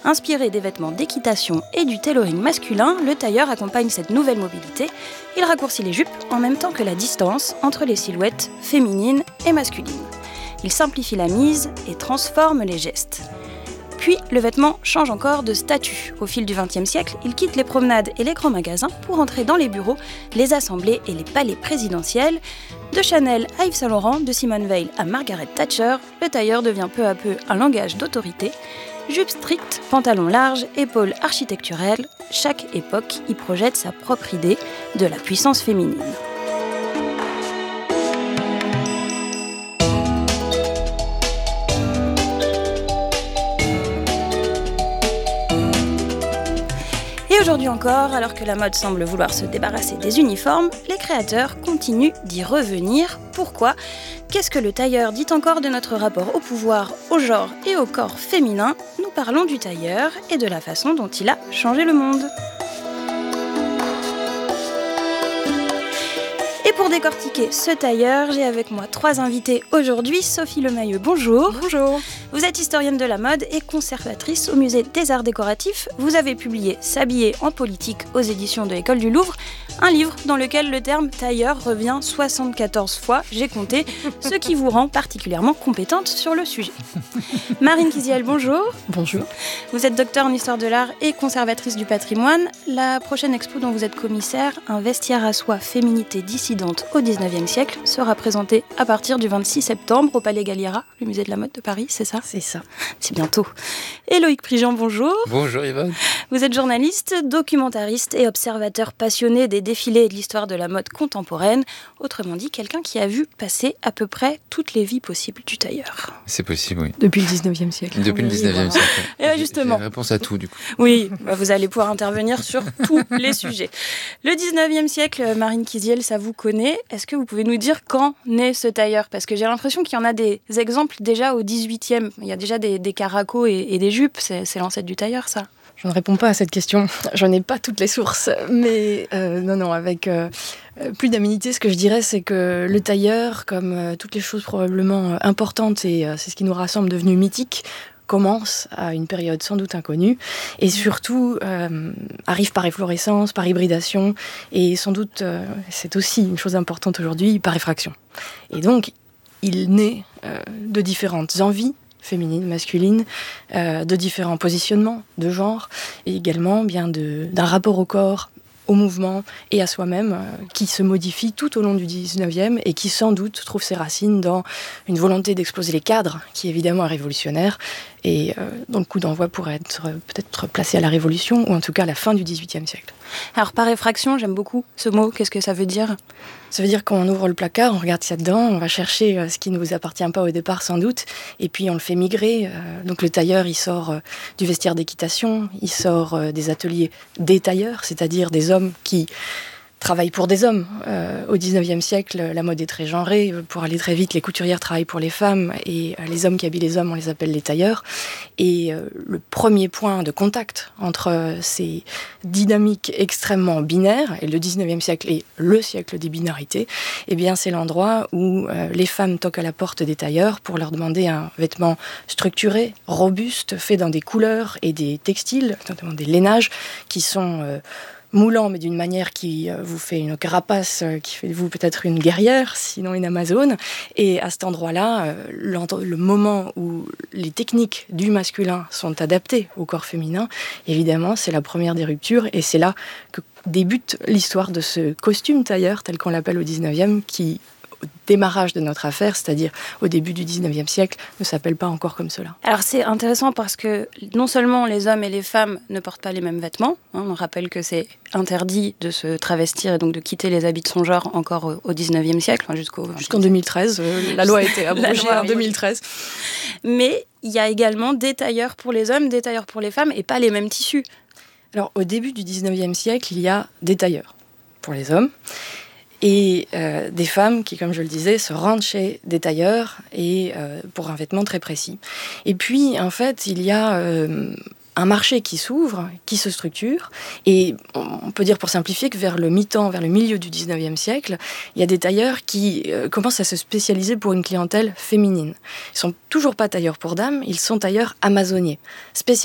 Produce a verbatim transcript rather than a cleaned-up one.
Inspiré des vêtements d'équitation et du tailoring masculin, le tailleur accompagne cette nouvelle mobilité. Il raccourcit les jupes en même temps que la distance entre les silhouettes féminines et masculines. Il simplifie la mise et transforme les gestes. Puis, le vêtement change encore de statut. Au fil du vingtième siècle, il quitte les promenades et les grands magasins pour entrer dans les bureaux, les assemblées et les palais présidentiels. De Chanel à Yves Saint Laurent, de Simone Veil à Margaret Thatcher, le tailleur devient peu à peu un langage d'autorité. Jupe stricte, pantalon large, épaules architecturelles, chaque époque y projette sa propre idée de la puissance féminine. Et aujourd'hui encore, alors que la mode semble vouloir se débarrasser des uniformes, les créateurs continuent d'y revenir. Pourquoi ? Qu'est-ce que le tailleur dit encore de notre rapport au pouvoir, au genre et au corps féminin ? Nous parlons du tailleur et de la façon dont il a changé le monde. Et pour décortiquer ce tailleur, j'ai avec moi trois invités aujourd'hui. Sophie Lemayeux, bonjour. Bonjour. Vous êtes historienne de la mode et conservatrice au musée des Arts Décoratifs. Vous avez publié S'habiller en politique aux éditions de l'École du Louvre, un livre dans lequel le terme tailleur revient soixante-quatorze fois, j'ai compté, ce qui vous rend particulièrement compétente sur le sujet. Marine Kiziel, bonjour. Bonjour. Vous êtes docteur en histoire de l'art et conservatrice du patrimoine. La prochaine expo dont vous êtes commissaire, Un vestiaire à soie, féminité dissidente au dix-neuvième siècle, sera présentée à partir du vingt-six septembre au Palais Galliera, le musée de la mode de Paris, c'est ça ? C'est ça. C'est bientôt. Et Loïc Prigent, bonjour. Bonjour Yvonne. Vous êtes journaliste, documentariste et observateur passionné des défilés et de l'histoire de la mode contemporaine. Autrement dit, quelqu'un qui a vu passer à peu près toutes les vies possibles du tailleur. C'est possible, oui. Depuis le dix-neuvième siècle. Depuis oui, le dix-neuvième siècle. Et bien justement. J'ai réponse à tout, du coup. Oui, bah vous allez pouvoir intervenir sur tous les sujets. Le dix-neuvième siècle, Marine Kiziel, ça vous connaît. Est-ce que vous pouvez nous dire quand naît ce tailleur ? Parce que j'ai l'impression qu'il y en a des exemples déjà au dix-huitième. Il y a déjà des, des caracos et, et des jupes. C'est, c'est l'ancêtre du tailleur, ça ? Je ne réponds pas à cette question. Je n'ai pas toutes les sources. Mais euh, non, non, avec euh, plus d'aménité, ce que je dirais, c'est que le tailleur, comme euh, toutes les choses probablement euh, importantes, et euh, c'est ce qui nous rassemble, devenu mythique, commence à une période sans doute inconnue et surtout euh, arrive par efflorescence, par hybridation et sans doute, euh, c'est aussi une chose importante aujourd'hui, par effraction. Et donc, il naît euh, de différentes envies féminines, masculines, euh, de différents positionnements de genre et également bien de, d'un rapport au corps, au mouvement et à soi-même euh, qui se modifie tout au long du dix-neuvième et qui sans doute trouve ses racines dans une volonté d'exploser les cadres qui évidemment est révolutionnaire et euh, dont le coup d'envoi pourrait être euh, peut-être placé à la Révolution ou en tout cas à la fin du dix-huitième siècle. Alors par effraction, j'aime beaucoup ce mot, qu'est-ce que ça veut dire ? Ça veut dire qu'on ouvre le placard, on regarde ce qu'il y a dedans, on va chercher euh, ce qui ne nous appartient pas au départ sans doute et puis on le fait migrer. Euh, donc le tailleur il sort euh, du vestiaire d'équitation, il sort euh, des ateliers des tailleurs, c'est-à-dire des hommes qui travaillent pour des hommes. Euh, au dix-neuvième siècle, la mode est très genrée. Pour aller très vite, les couturières travaillent pour les femmes et euh, les hommes qui habillent les hommes, on les appelle les tailleurs. Et euh, le premier point de contact entre euh, ces dynamiques extrêmement binaires, et le dix-neuvième siècle est le siècle des binarités, eh bien c'est l'endroit où euh, les femmes toquent à la porte des tailleurs pour leur demander un vêtement structuré, robuste, fait dans des couleurs et des textiles, notamment des lainages, qui sont euh, moulant, mais d'une manière qui euh, vous fait une carapace, euh, qui fait de vous peut-être une guerrière, sinon une amazone. Et à cet endroit-là, euh, le moment où les techniques du masculin sont adaptées au corps féminin, évidemment, c'est la première des ruptures. Et c'est là que débute l'histoire de ce costume tailleur, tel qu'on l'appelle au dix-neuvième, qui, au démarrage de notre affaire, c'est-à-dire au début du dix-neuvième siècle, ne s'appelle pas encore comme cela. Alors c'est intéressant parce que non seulement les hommes et les femmes ne portent pas les mêmes vêtements, hein, on rappelle que c'est interdit de se travestir et donc de quitter les habits de son genre encore au dix-neuvième siècle, enfin jusqu'au... Jusqu'en deux mille treize, euh, la loi a été abrogée en deux mille treize. Mais il y a également des tailleurs pour les hommes, des tailleurs pour les femmes et pas les mêmes tissus. Alors au début du dix-neuvième siècle, il y a des tailleurs pour les hommes, et euh, des femmes qui, comme je le disais, se rendent chez des tailleurs et euh, pour un vêtement très précis. Et puis, en fait, il y a euh, un marché qui s'ouvre, qui se structure, et on peut dire, pour simplifier, que vers le mi-temps, vers le milieu du dix-neuvième siècle, il y a des tailleurs qui euh, commencent à se spécialiser pour une clientèle féminine. Ils ne sont toujours pas tailleurs pour dames, ils sont tailleurs amazoniers, spécialisés